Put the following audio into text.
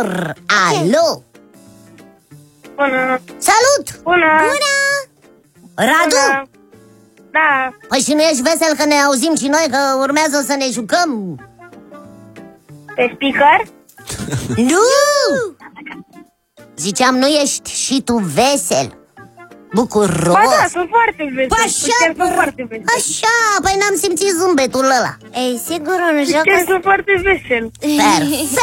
speaker. Alo! Bună! Salut! Bună! Radu? Bună! Da! Păi și nu ești vesel că ne auzim și noi, că urmează să ne jucăm? Pe speaker? Nu! Ziceam, nu ești și tu vesel? Bucuros? Ba da, sunt foarte vesel. Așa, Sunt foarte vesel. așa, păi n-am simțit zâmbetul ăla. Ei, sigur, un joc Sunt foarte vesel. Perfect!